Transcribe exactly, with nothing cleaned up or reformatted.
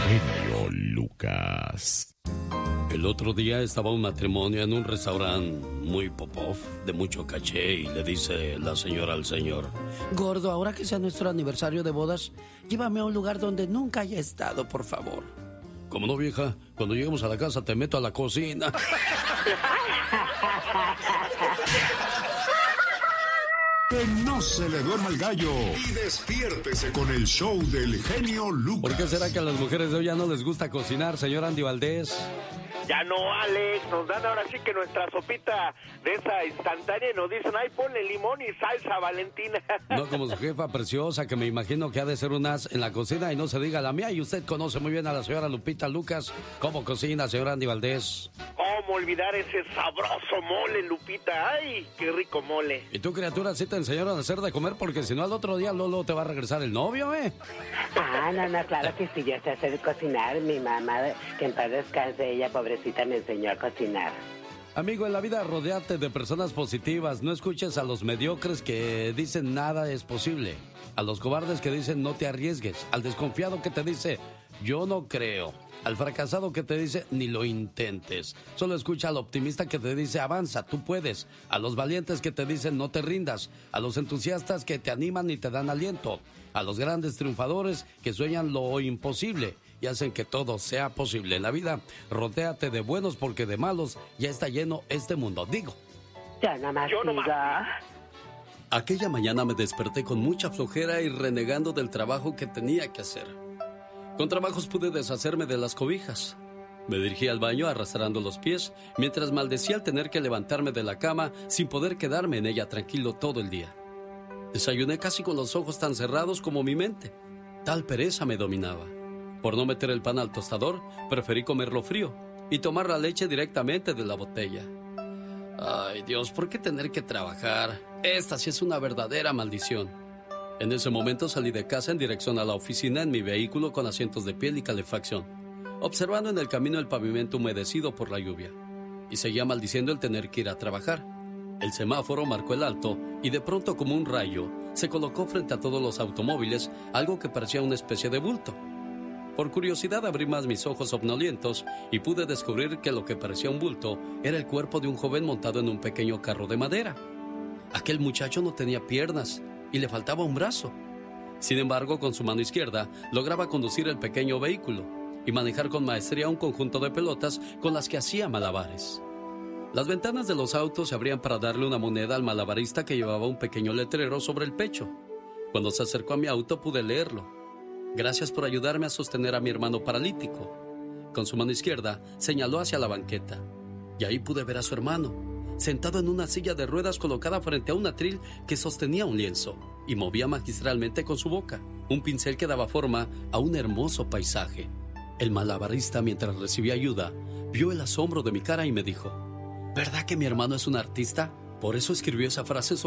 genio Lucas. El otro día estaba un matrimonio en un restaurante muy popov, de mucho caché, y le dice la señora al señor: gordo, ahora que sea nuestro aniversario de bodas, llévame a un lugar donde nunca haya estado, por favor. ¿Cómo no, vieja? Cuando lleguemos a la casa te meto a la cocina. Que no se le duerma el gallo y despiértese con el show del genio Lucas. ¿Por qué será que a las mujeres de hoy ya no les gusta cocinar, señor Andy Valdés? Ya no, Alex, nos dan ahora sí que nuestra sopita de esa instantánea y nos dicen, ay, ponle limón y salsa, Valentina. No como su jefa preciosa, que me imagino que ha de ser un as en la cocina, y no se diga la mía. Y usted conoce muy bien a la señora Lupita Lucas. ¿Cómo cocina, señor Andy Valdés? ¿Cómo olvidar ese sabroso mole, Lupita? Ay, qué rico mole. ¿Y tú, criatura, sí te enseñaron a hacer de comer? Porque si no, al otro día Lolo te va a regresar el novio, ¿eh? Ah, no, no, claro que sí, yo sé hacer cocinar. Mi mamá, que en paz descanse, ella, pobrecita, me enseñó a cocinar. Amigo, en la vida rodéate de personas positivas. No escuches a los mediocres que dicen nada es posible, a los cobardes que dicen no te arriesgues, al desconfiado que te dice yo no creo, al fracasado que te dice ni lo intentes. Solo escucha al optimista que te dice avanza, tú puedes, a los valientes que te dicen no te rindas, a los entusiastas que te animan y te dan aliento, a los grandes triunfadores que sueñan lo imposible y hacen que todo sea posible. En la vida, rodéate de buenos porque de malos ya está lleno este mundo. Digo. Yo nomás Yo nomás digo. Aquella mañana me desperté con mucha flojera y renegando del trabajo que tenía que hacer. Con trabajos pude deshacerme de las cobijas. Me dirigí al baño arrastrando los pies, mientras maldecía el tener que levantarme de la cama sin poder quedarme en ella tranquilo todo el día. Desayuné casi con los ojos tan cerrados como mi mente. Tal pereza me dominaba. Por no meter el pan al tostador, preferí comerlo frío y tomar la leche directamente de la botella. Ay, Dios, ¿por qué tener que trabajar? Esta sí es una verdadera maldición. En ese momento salí de casa en dirección a la oficina en mi vehículo con asientos de piel y calefacción, observando en el camino el pavimento humedecido por la lluvia, y seguía maldiciendo el tener que ir a trabajar. El semáforo marcó el alto y de pronto, como un rayo, se colocó frente a todos los automóviles algo que parecía una especie de bulto. Por curiosidad abrí más mis ojos somnolientos y pude descubrir que lo que parecía un bulto era el cuerpo de un joven montado en un pequeño carro de madera. Aquel muchacho no tenía piernas y le faltaba un brazo. Sin embargo, con su mano izquierda lograba conducir el pequeño vehículo y manejar con maestría un conjunto de pelotas con las que hacía malabares. Las ventanas de los autos se abrían para darle una moneda al malabarista, que llevaba un pequeño letrero sobre el pecho. Cuando se acercó a mi auto pude leerlo: gracias por ayudarme a sostener a mi hermano paralítico. Con su mano izquierda señaló hacia la banqueta, y ahí pude ver a su hermano, sentado en una silla de ruedas colocada frente a un atril que sostenía un lienzo, y movía magistralmente con su boca un pincel que daba forma a un hermoso paisaje. El malabarista, mientras recibía ayuda, vio el asombro de mi cara y me dijo: ¿verdad que mi hermano es un artista? Por eso escribió esa frase sobre